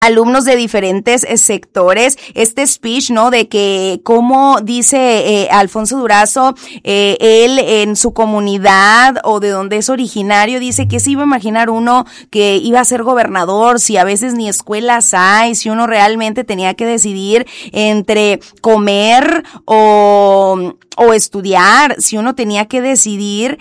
alumnos de diferentes sectores, este speech, ¿no? De que, como dice Alfonso Durazo, él en su comunidad o de donde es originario, dice que se iba a imaginar uno que iba a ser gobernador, si a veces ni escuelas hay, si uno realmente tenía que decidir entre comer o estudiar, si uno tenía que decidir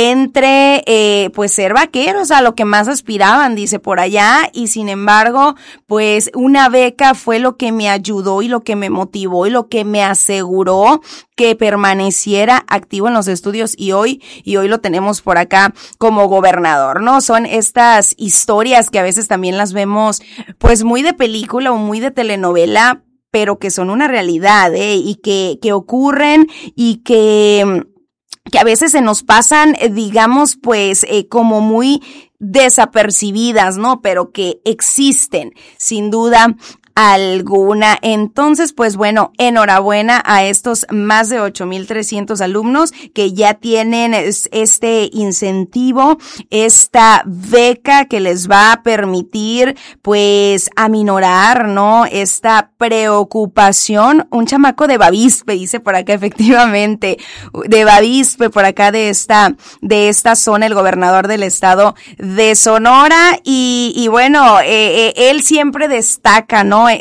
entre, pues ser vaqueros, a lo que más aspiraban, dice por allá, y sin embargo, pues una beca fue lo que me ayudó y lo que me motivó y lo que me aseguró que permaneciera activo en los estudios y hoy lo tenemos por acá como gobernador, ¿no? Son estas historias que a veces también las vemos pues muy de película o muy de telenovela, pero que son una realidad, y que ocurren y que a veces se nos pasan, digamos, pues, como muy desapercibidas, ¿no? Pero que existen, sin duda alguna. Entonces, pues bueno, enhorabuena a estos más de 8,300 alumnos que ya tienen este incentivo, esta beca que les va a permitir, pues, aminorar, ¿no? Esta preocupación. Un chamaco de Bavispe, dice por acá, efectivamente, de Bavispe, por acá de esta zona, el gobernador del estado de Sonora, y bueno, él siempre destaca, ¿no?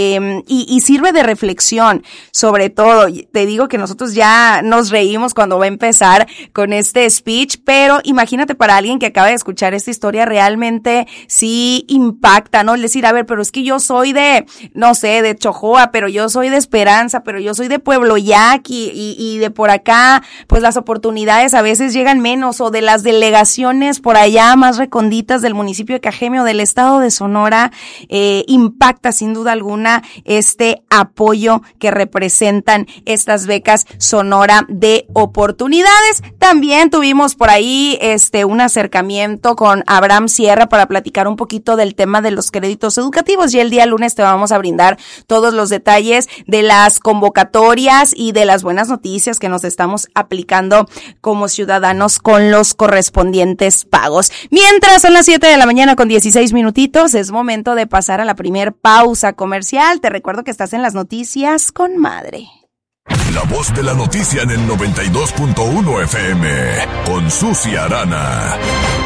Y sirve de reflexión, sobre todo. Te digo que nosotros ya nos reímos cuando va a empezar con este speech, pero imagínate para alguien que acaba de escuchar esta historia, realmente sí impacta, ¿no? Es decir, a ver, pero es que yo soy de, no sé, de Chojoa, pero yo soy de Esperanza, pero yo soy de Pueblo Yaqui, y de por acá, pues las oportunidades a veces llegan menos, o de las delegaciones por allá más recónditas del municipio de Cajeme o del estado de Sonora, impacta sin duda alguna este apoyo que representan estas becas Sonora de Oportunidades. También tuvimos por ahí un acercamiento con Abraham Sierra para platicar un poquito del tema de los créditos educativos, y el día lunes te vamos a brindar todos los detalles de las convocatorias y de las buenas noticias que nos estamos aplicando como ciudadanos con los correspondientes pagos. Mientras son las 7 de la mañana con 16 minutitos, es momento de pasar a la primer pausa comercial. Te recuerdo que estás en las noticias con Madre. La voz de la noticia en el 92.1 FM con Susi Arana.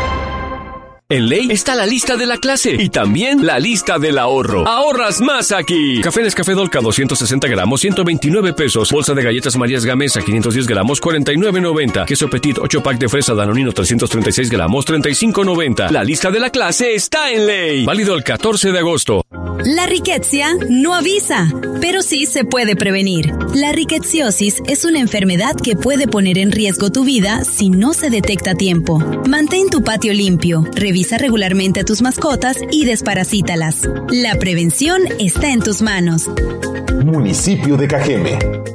En Ley está la lista de la clase y también la lista del ahorro. ¡Ahorras más aquí! Café Nescafé Dolca 260 gramos, 129 pesos. Bolsa de galletas Marías Gamesa 510 gramos, 49.90. Queso Petit 8 pack de fresa Danonino 336 gramos, 35.90. La lista de la clase está en Ley. Válido el 14 de agosto. La riquezia no avisa, pero sí se puede prevenir. La riqueciosis es una enfermedad que puede poner en riesgo tu vida si no se detecta a tiempo. Mantén tu patio limpio, revisa regularmente a tus mascotas y desparasítalas. La prevención está en tus manos. Municipio de Cajeme.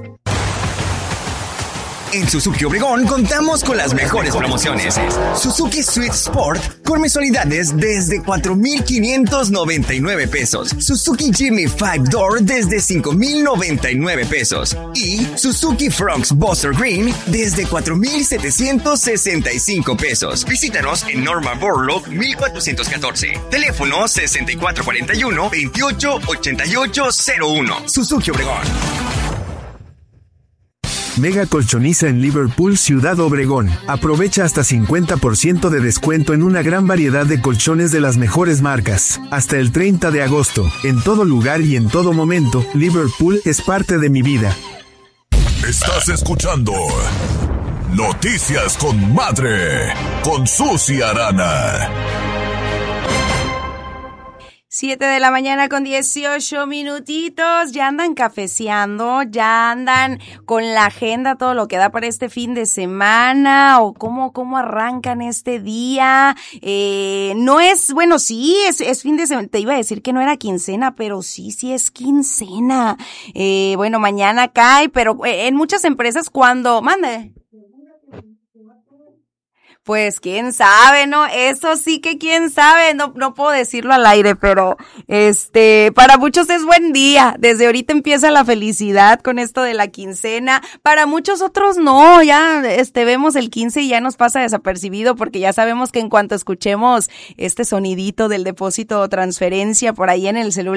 En Suzuki Obregón contamos con las mejores promociones. Suzuki Swift Sport con mensualidades desde 4,599 pesos. Suzuki Jimny 5-Door desde 5,099 pesos. Y Suzuki Fronx Buster Green desde 4,765 pesos. Visítanos en Norma Borlaug 1414. Teléfono 6441-288801. Suzuki Obregón. Mega Colchoniza en Liverpool, Ciudad Obregón. Aprovecha hasta 50% de descuento en una gran variedad de colchones de las mejores marcas. Hasta el 30 de agosto. En todo lugar y en todo momento, Liverpool es parte de mi vida. Estás escuchando Noticias con Madre, con Susi Arana. 7 de la mañana con 18 minutitos, ya andan cafeceando, ya andan con la agenda, todo lo que da para este fin de semana, o cómo arrancan este día. No es, bueno, sí, es fin de semana, te iba a decir que no era quincena, pero sí es quincena. Bueno, mañana cae, pero en muchas empresas mande. Pues quién sabe, ¿no? Eso sí que quién sabe, no puedo decirlo al aire, pero para muchos es buen día. Desde ahorita empieza la felicidad con esto de la quincena. Para muchos otros no, ya vemos el 15 y ya nos pasa desapercibido porque ya sabemos que en cuanto escuchemos este sonidito del depósito o transferencia por ahí en el celular,